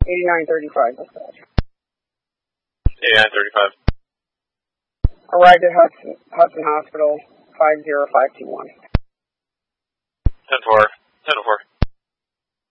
8935 dispatch. 8935. Arrived at Hudson Hospital, 50521. 10-4. 10-4.